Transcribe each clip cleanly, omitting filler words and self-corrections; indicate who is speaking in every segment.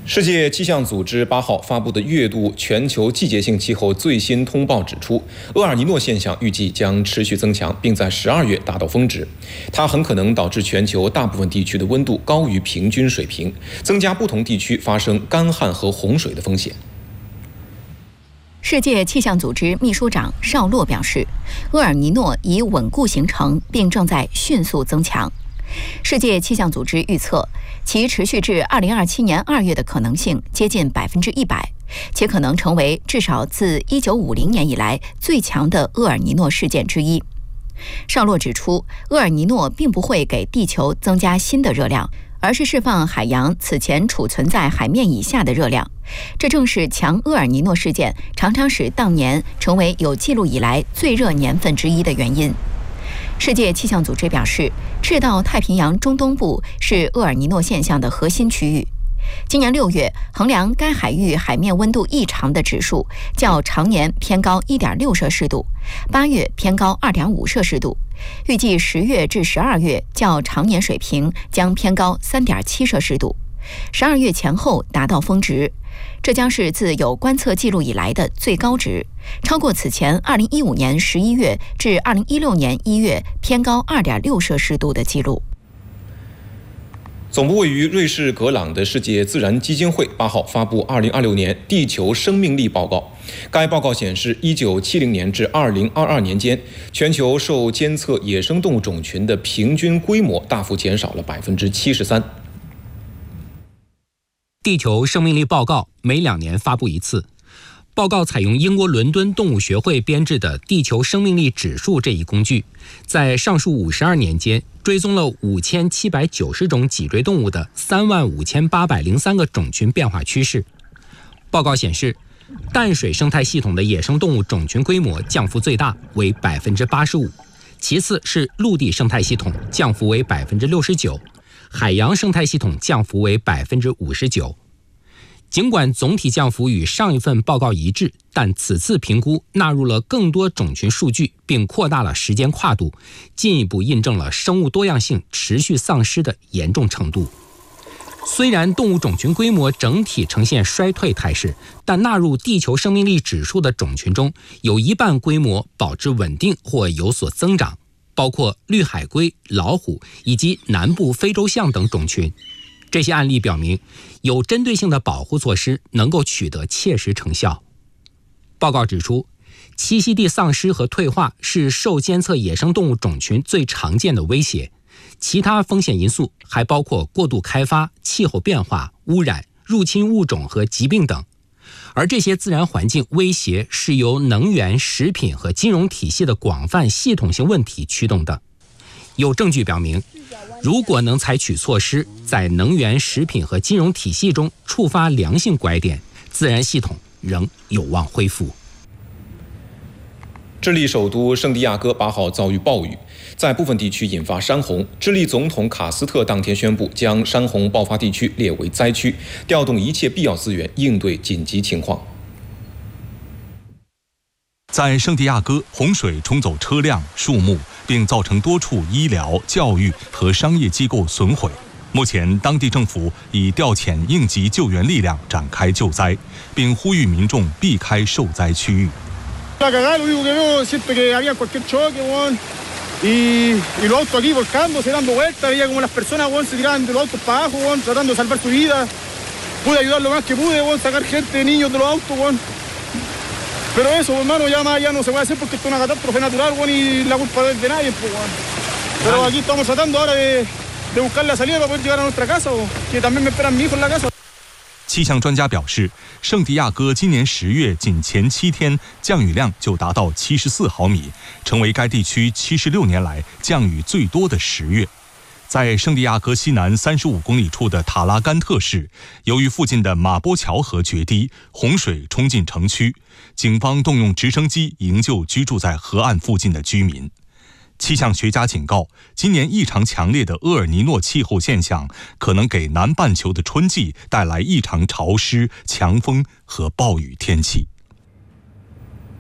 Speaker 1: 世界气象组织8号发布的月度全球季节性气候最新通报指出，厄尔尼诺现象预计将持续增强，并在12月达到峰值。它很可能导致全球大部分地区的温度高于平均水平，增加不同地区发生干旱和洪水的风险。
Speaker 2: 世界气象组织秘书长绍洛表示，厄尔尼诺已稳固形成，并正在迅速增强。世界气象组织预测，其持续至2027年2月的可能性接近100%，且可能成为至少自1950年以来最强的厄尔尼诺事件之一。绍洛指出，厄尔尼诺并不会给地球增加新的热量，而是释放海洋此前储存在海面以下的热量。这正是强厄尔尼诺事件常常使当年成为有记录以来最热年份之一的原因。世界气象组织表示，赤道太平洋中东部是厄尔尼诺现象的核心区域。今年6月，衡量该海域海面温度异常的指数较常年偏高 1.6 摄氏度，8月偏高 2.5 摄氏度，预计10月至12月较常年水平将偏高 3.7 摄氏度，12月前后达到峰值。这将是自有观测记录以来的最高值，超过此前2015年11月至2016年1月偏高 2.6 摄氏度的记录。
Speaker 1: 总部位于瑞士格朗的世界自然基金会8号发布2026年地球生命力报告。该报告显示，1970年至2022年间，全球受监测野生动物种群的平均规模大幅减少了73%。
Speaker 3: 地球生命力报告每2年发布一次。报告采用英国伦敦动物学会编制的地球生命力指数这一工具，在上述52年间追踪了5790种脊椎动物的35803个种群变化趋势。报告显示，淡水生态系统的野生动物种群规模降幅最大，为85%，其次是陆地生态系统，降幅为69%，海洋生态系统降幅为59%。尽管总体降幅与上一份报告一致，但此次评估纳入了更多种群数据，并扩大了时间跨度，进一步印证了生物多样性持续丧失的严重程度。虽然动物种群规模整体呈现衰退态势，但纳入地球生命力指数的种群中，有一半规模保持稳定或有所增长，包括绿海龟、老虎以及南部非洲象等种群。这些案例表明，有针对性的保护措施能够取得切实成效。报告指出，栖息地丧失和退化是受监测野生动物种群最常见的威胁，其他风险因素还包括过度开发、气候变化、污染、入侵物种和疾病等。而这些自然环境威胁是由能源、食品和金融体系的广泛系统性问题驱动的。有证据表明，如果能采取措施，在能源、食品和金融体系中触发良性拐点，自然系统仍有望恢复。
Speaker 1: 智利首都圣地亚哥8号遭遇暴雨，在部分地区引发山洪。智利总统卡斯特当天宣布将山洪爆发地区列为灾区，调动一切必要资源应对紧急情况。
Speaker 4: 在圣地亚哥，洪水冲走车辆、树木，并造成多处医疗、教育和商业机构损毁。目前，当地政府已调遣应急救援力量展开救灾，并呼吁民众避开受灾区域。
Speaker 5: Pero eso, hermano, ya no se puede hacer porque esto es una catástrofe natural, y la culpa es de nadie, pero aquí estamos tratando ahora de buscar la salida para poder llegar a nuestra casa, que también me esperan mi hijo en la casa.
Speaker 4: 气象专家表示，圣地亚哥今年10月仅前7天降雨量就达到74毫米，成为该地区76年来降雨最多的10月。在圣地亚哥西南35公里处的塔拉甘特市，由于附近的马波桥河决堤，洪水冲进城区，警方动用直升机营救居住在河岸附近的居民。气象学家警告，今年异常强烈的厄尔尼诺气候现象可能给南半球的春季带来异常潮湿、强风和暴雨天气。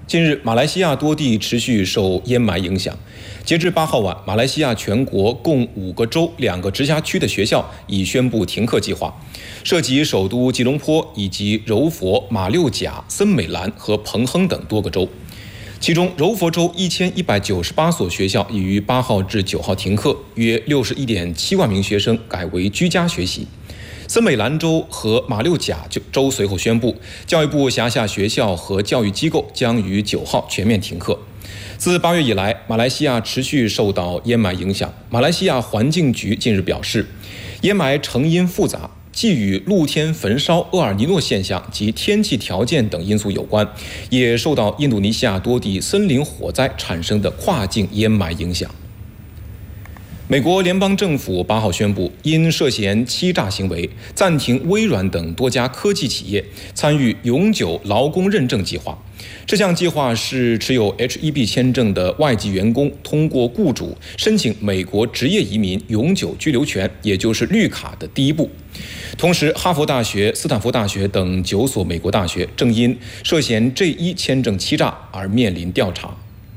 Speaker 1: 近日，马来西亚多地持续受烟霾影响。截至8号晚，马来西亚全国共5个州、2个直辖区的学校已宣布停课计划，涉及首都吉隆坡以及柔佛、马六甲、森美兰和彭亨等多个州。其中，柔佛州1198所学校已于8号至9号停课，约61.7万名学生改为居家学习。森美兰州和马六甲州随后宣布，教育部辖下学校和教育机构将于9号全面停课。自8月以来，马来西亚持续受到烟霾影响。马来西亚环境局近日表示，烟霾成因复杂，既与露天焚烧厄尔尼诺现象及天气条件等因素有关，也受到印度尼西亚多地森林火灾产生的跨境烟霾影响。美国联邦政府8号宣布，因涉嫌欺诈行为，暂停微软等多家科技企业参与永久劳工认证计划。这项计划是持有 H-1B 签证的外籍员工通过雇主申请美国职业移民永久居留权，也就是绿卡的第一步。同时，哈佛大学、斯坦福大学等9所美国大学正因涉嫌 J-1 签证欺诈而面临调查。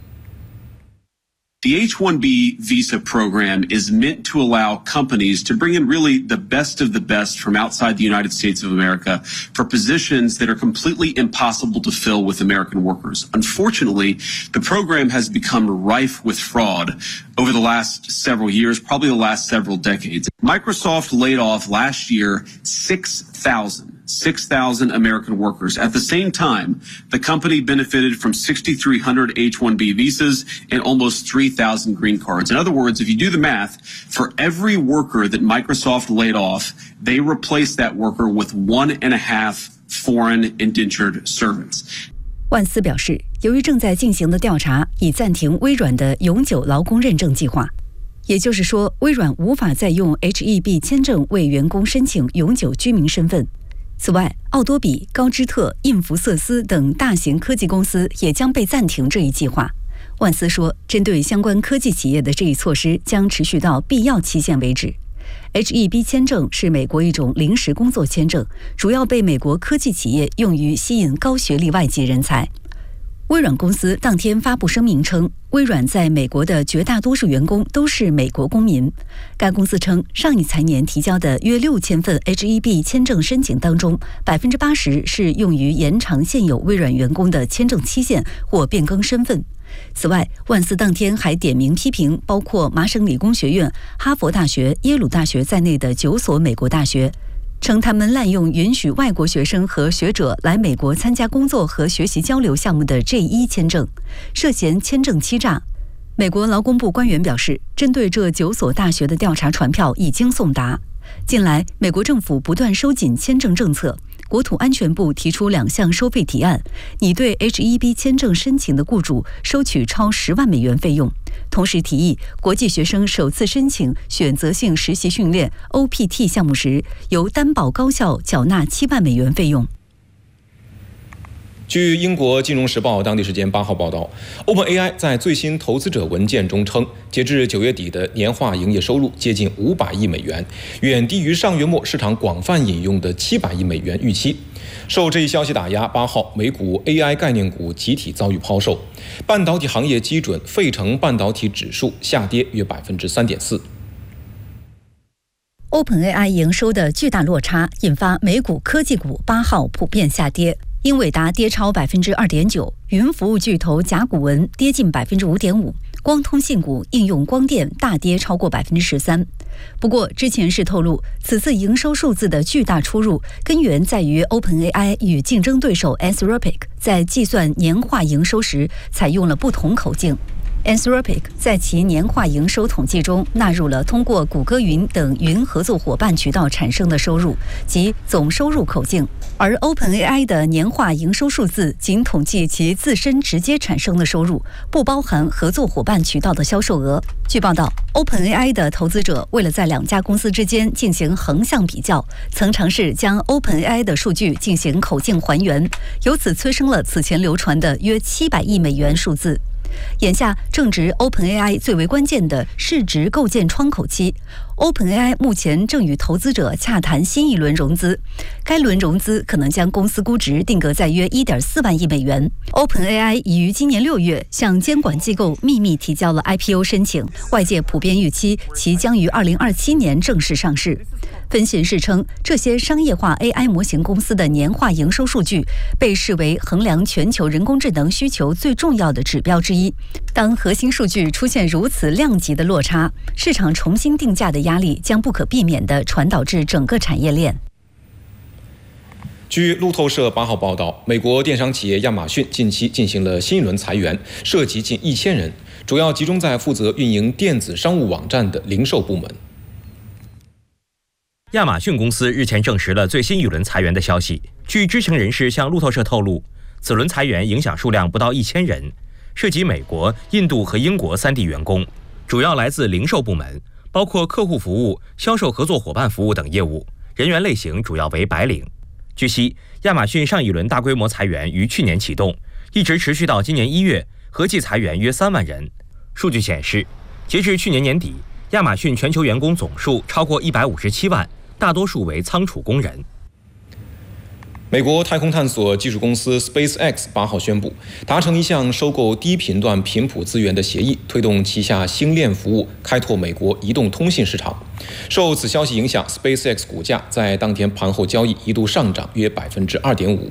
Speaker 6: The H-1B visa program is meant to allow companies to bring in really the best of the best from outside the United States of America for positions that are completely impossible to fill with American workers. Unfortunately, the program has become rife with fraud over the last several years, probably the last several decades. Microsoft laid off last year 6,000 American workers. At the same time, the company benefited from 6,300 H-1B visas and almost 3,000 green cards. In other words, if you do the math, for every worker that Microsoft laid off, they replaced that worker with 1.5 foreign indentured servants.
Speaker 7: 万斯表示，由于正在进行的调查已暂停微软的永久劳工认证计划，也就是说，微软无法再用 H-1B 签证为员工申请永久居民身份。此外，奥多比、高知特、印福瑟斯等大型科技公司也将被暂停这一计划。万斯说，针对相关科技企业的这一措施将持续到必要期限为止。H-1B 签证是美国一种临时工作签证，主要被美国科技企业用于吸引高学历外籍人才。微软公司当天发布声明称，微软在美国的绝大多数员工都是美国公民。该公司称，上一财年提交的约6000份 H-1B 签证申请当中，80%是用于延长现有微软员工的签证期限或变更身份。此外，万斯当天还点名批评包括麻省理工学院、哈佛大学、耶鲁大学在内的9所美国大学，称他们滥用允许外国学生和学者来美国参加工作和学习交流项目的 J-1 签证，涉嫌签证欺诈。美国劳工部官员表示，针对这9所大学的调查传票已经送达。近来，美国政府不断收紧签证政策，国土安全部提出2项收费提案，拟对 H-1B 签证申请的雇主收取超10万美元费用，同时提议国际学生首次申请选择性实习训练 OPT 项目时，由担保高校缴纳7万美元费用。
Speaker 1: 据英国金融时报当地时间8号报道 ，OpenAI 在最新投资者文件中称，截至9月底的年化营业收入接近500亿美元，远低于上月末市场广泛引用的700亿美元预期。受这一消息打压，8号美股 AI 概念股集体遭遇抛售，半导体行业基准费城半导体指数下跌约3.4%。
Speaker 7: OpenAI 营收的巨大落差引发美股科技股8号普遍下跌。英伟达跌超2.9%，云服务巨头甲骨文跌近5.5%，光通信股应用光电大跌超过13%。不过，之前是透露，此次营收数字的巨大出入根源在于 OpenAI 与竞争对手 Anthropic 在计算年化营收时采用了不同口径。Anthropic 在其年化营收统计中纳入了通过谷歌云等云合作伙伴渠道产生的收入及总收入口径，而 OpenAI 的年化营收数字仅统计其自身直接产生的收入，不包含合作伙伴渠道的销售额。据报道， OpenAI 的投资者为了在2家公司之间进行横向比较，曾尝试将 OpenAI 的数据进行口径还原，由此催生了此前流传的约700亿美元数字。 眼下正值 OpenAI 最为关键的市值构建窗口期。OpenAI 目前正与投资者洽谈新一轮融资，该轮融资可能将公司估值定格在约1.4万亿美元。OpenAI 已于今年6月向监管机构秘密提交了 IPO 申请，外界普遍预期其将于2027年正式上市。分析人士称，这些商业化 AI 模型公司的年化营收数据被视为衡量全球人工智能需求最重要的指标之一。当核心数据出现如此量级的落差，市场重新定价的压力将不可避免地传导至整个产业链。
Speaker 1: 据路透社8号报道，美国电商企业亚马逊近期进行了新一轮裁员，涉及近1000人，主要集中在负责运营电子商务网站的零售部门。
Speaker 8: 亚马逊公司日前证实了最新一轮裁员的消息。据知情人士向路透社透露，此轮裁员影响数量不到1000人，涉及美国、印度和英国3地员工，主要来自零售部门，包括客户服务、销售合作伙伴服务等业务，人员类型主要为白领。据悉，亚马逊上一轮大规模裁员于去年启动，一直持续到今年1月，合计裁员约3万人。数据显示，截至去年年底，亚马逊全球员工总数超过157万，大多数为仓储工人。
Speaker 1: 美国太空探索技术公司 SpaceX 8号宣布，达成一项收购低频段频谱资源的协议，推动旗下星链服务开拓美国移动通信市场。受此消息影响 ，SpaceX 股价在当天盘后交易一度上涨约2.5%。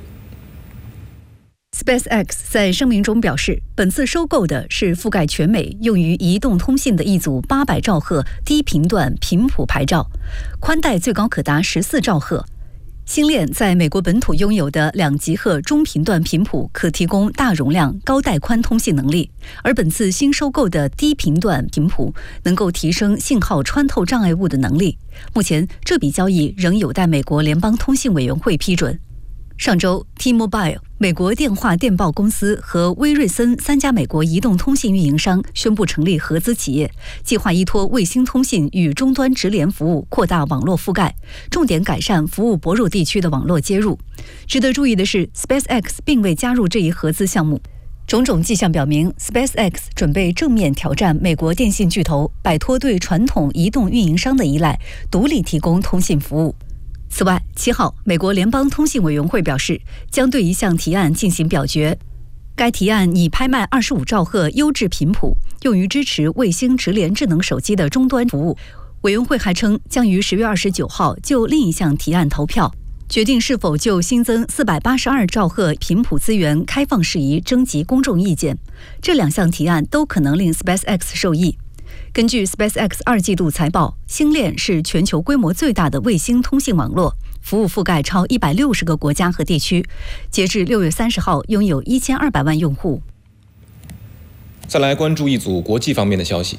Speaker 7: SpaceX 在声明中表示，本次收购的是覆盖全美、用于移动通信的一组800兆赫低频段频谱牌照，宽带最高可达14兆赫。星链在美国本土拥有的2吉赫中频段频谱可提供大容量、高带宽通信能力，而本次新收购的低频段频谱能够提升信号穿透障碍物的能力。目前，这笔交易仍有待美国联邦通信委员会批准。上周 ，T-Mobile 美国电话电报公司和威瑞森3家美国移动通信运营商宣布成立合资企业，计划依托卫星通信与终端直连服务扩大网络覆盖，重点改善服务薄弱地区的网络接入。值得注意的是 ，SpaceX 并未加入这一合资项目。种种迹象表明 ，SpaceX 准备正面挑战美国电信巨头，摆脱对传统移动运营商的依赖，独立提供通信服务。此外，7号，美国联邦通信委员会表示，将对一项提案进行表决。该提案拟拍卖25兆赫优质频谱，用于支持卫星直连智能手机的终端服务。委员会还称，将于10月29号就另一项提案投票，决定是否就新增482兆赫频谱资源开放事宜征集公众意见。这2项提案都可能令 SpaceX 受益。根据 SpaceX 2季度财报，星链是全球规模最大的卫星通信网络，服务覆盖超160个国家和地区，截至6月30号拥有1200万用户。
Speaker 1: 再来关注一组国际方面的消息。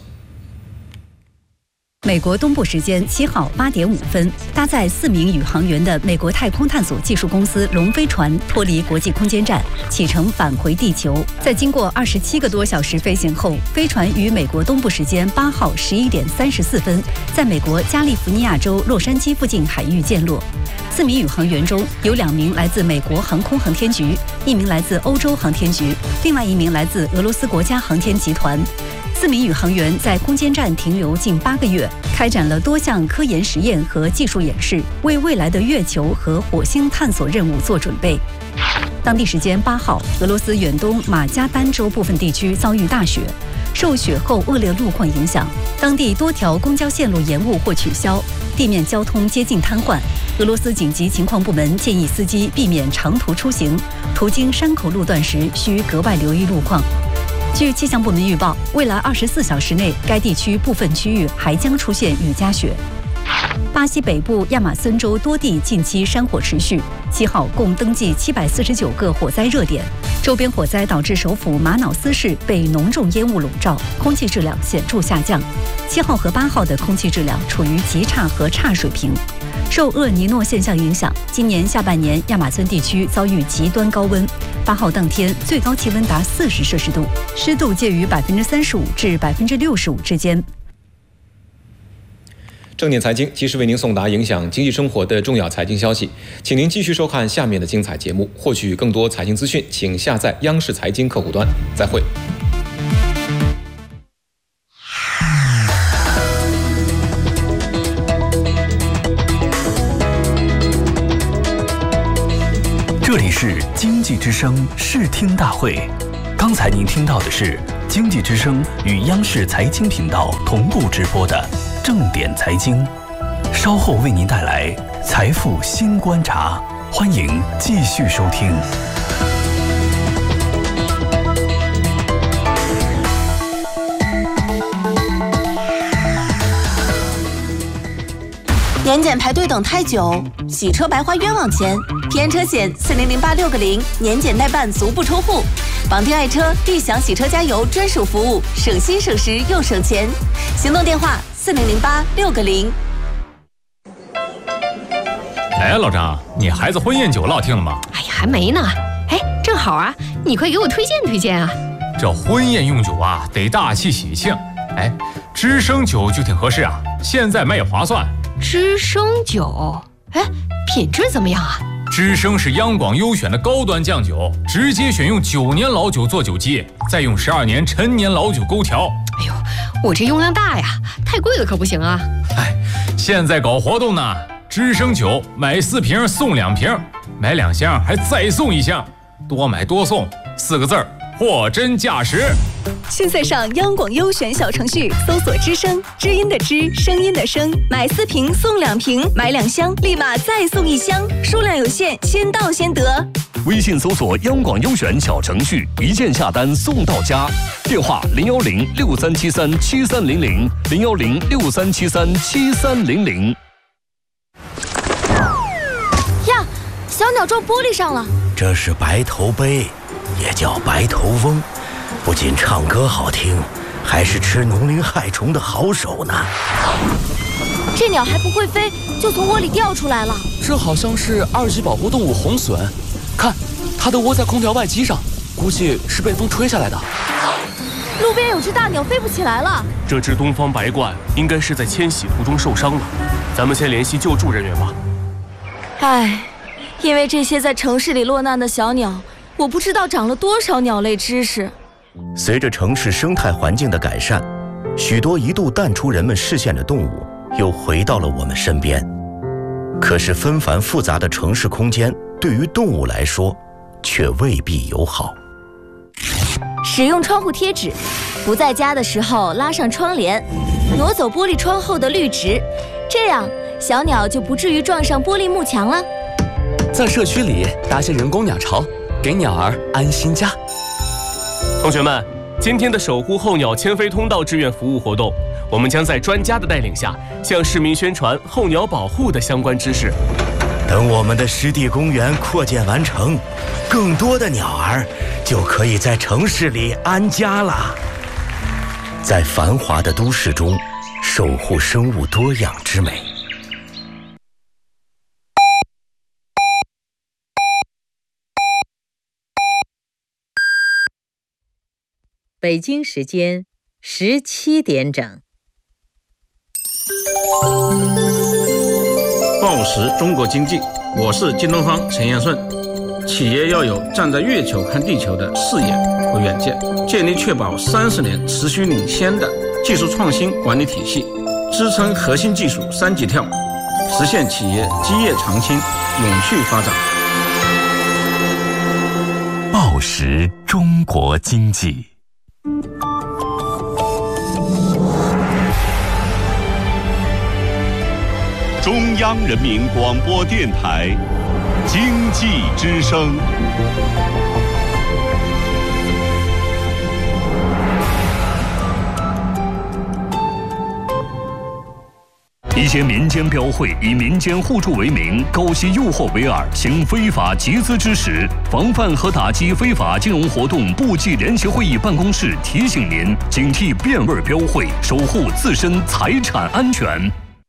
Speaker 7: 美国东部时间7号8点5分，搭载4名宇航员的美国太空探索技术公司龙飞船脱离国际空间站，启程返回地球。在经过27个多小时飞行后，飞船于美国东部时间8号11点34分，在美国加利福尼亚州洛杉矶附近海域降落。4名宇航员中有2名来自美国航空航天局，1名来自欧洲航天局，另外1名来自俄罗斯国家航天集团。4名宇航员在空间站停留近8个月，开展了多项科研实验和技术演示，为未来的月球和火星探索任务做准备。当地时间8号，俄罗斯远东马加丹州部分地区遭遇大雪，受雪后恶劣路况影响，当地多条公交线路延误或取消，地面交通接近瘫痪。俄罗斯紧急情况部门建议司机避免长途出行，途经山口路段时需格外留意路况。据气象部门预报，未来24小时内，该地区部分区域还将出现雨夹雪。巴西北部亚马孙州多地近期山火持续，7号共登记749个火灾热点，周边火灾导致首府马瑙斯市被浓重烟雾笼罩，空气质量显著下降。7号和8号的空气质量处于极差和差水平。受厄尔尼诺现象影响，今年下半年亚马孙地区遭遇极端高温。8号当天最高气温达40摄氏度，湿度介于35%至65%之间。
Speaker 1: 正点财经及时为您送达影响经济生活的重要财经消息，请您继续收看下面的精彩节目。获取更多财经资讯，请下载央视财经客户端。再会。
Speaker 9: 这里是经济之声视听大会，刚才您听到的是经济之声与央视财经频道同步直播的正点财经，稍后为您带来财富新观察，欢迎继续收听。
Speaker 10: 年检排队等太久，洗车白花冤枉钱，平安车险400860，年检代办足不出户，绑定爱车立享洗车加油专属服务，省心省时又省钱。行动电话400860。
Speaker 11: 哎，老张，你孩子婚宴酒落听了吗？
Speaker 12: 哎呀，还没呢。哎，正好啊，你快给我推荐推荐啊。
Speaker 11: 这婚宴用酒啊，得大气喜庆。哎，知生酒就挺合适啊，现在卖也划算。
Speaker 12: 知生酒，哎，品质怎么样啊？
Speaker 11: 知生是央广优选的高端酱酒，直接选用9年老酒做酒基，再用12年陈年老酒勾调。
Speaker 12: 哎呦，我这用量大呀，太贵了可不行啊。
Speaker 11: 哎，现在搞活动呢，知生酒买4瓶送2瓶，买2箱还再送1箱，多买多送，4个字儿，货真价实。
Speaker 10: 现在上央广优选小程序搜索知声，知音的知，声音的声，买4瓶送2瓶，买2箱立马再送1箱，数量有限，先到先得。
Speaker 9: 微信搜索央广优选小程序，一键下单送到家。电话01063737300 01063737300。
Speaker 10: 呀，小鸟撞玻璃上了。
Speaker 13: 这是白头鹎，也叫白头翁。不仅唱歌好听，还是吃农林害虫的好手呢。
Speaker 10: 这鸟还不会飞，就从窝里掉出来了。
Speaker 14: 这好像是2级保护动物红隼，看，它都窝在空调外机上，估计是被风吹下来的。
Speaker 10: 路边有只大鸟飞不起来了。
Speaker 15: 这只东方白鹳应该是在迁徙途中受伤了，咱们先联系救助人员吧。
Speaker 10: 唉，因为这些在城市里落难的小鸟，我不知道长了多少鸟类知识。
Speaker 13: 随着城市生态环境的改善，许多一度淡出人们视线的动物又回到了我们身边。可是纷繁复杂的城市空间对于动物来说却未必友好。
Speaker 10: 使用窗户贴纸，不在家的时候拉上窗帘，挪走玻璃窗后的绿植，这样小鸟就不至于撞上玻璃幕墙了。
Speaker 14: 在社区里搭些人工鸟巢，给鸟儿安心家。
Speaker 15: 同学们，今天的守护候鸟迁飞通道志愿服务活动，我们将在专家的带领下，向市民宣传候鸟保护的相关知识。
Speaker 13: 等我们的湿地公园扩建完成，更多的鸟儿就可以在城市里安家了。在繁华的都市中，守护生物多样之美。
Speaker 16: 北京时间17点整。
Speaker 17: 报时中国经济，我是京东方陈彦顺。企业要有站在月球看地球的视野和远见，建立确保30年持续领先的技术创新管理体系，支撑核心技术3级跳，实现企业基业长青、永续发展。
Speaker 9: 报时中国经济。
Speaker 18: 中央人民广播电台经济之声。
Speaker 9: 一些民间标会以民间互助为名，勾结诱惑为饵，行非法集资之实。防范和打击非法金融活动部际联席会议办公室提醒您：警惕变味标会，守护自身财产安全。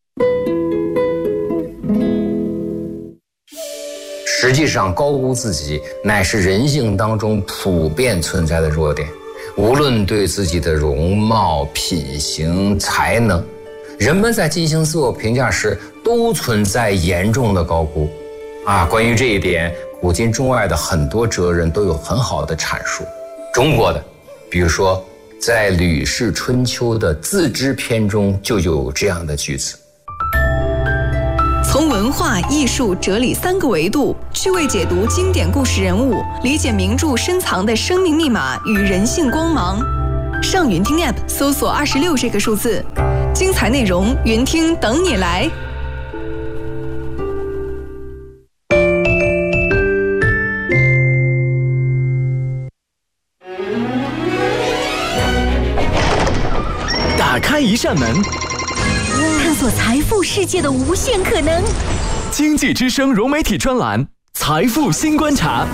Speaker 19: 实际上，高估自己乃是人性当中普遍存在的弱点。无论对自己的容貌、品行、才能，人们在进行自我评价时都存在严重的高估。关于这一点，古今中外的很多哲人都有很好的阐述。中国的，比如说在《吕氏春秋》的自知篇中就有这样的句子：
Speaker 10: 从文
Speaker 20: 化、艺术、哲理3个维度，趣味解读经典故事人物，理解名著深藏的生命密码与人性光芒。上云听 App 搜索26这个数字，精彩内容云听等你来。
Speaker 21: 打开一扇门，
Speaker 22: 探索财富世界的无限可能。
Speaker 21: 经济之声融媒体专栏《财富新观察》，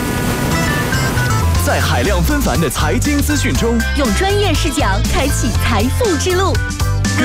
Speaker 21: 在海量纷繁的财经资讯中，
Speaker 22: 用专业视角开启财富之路。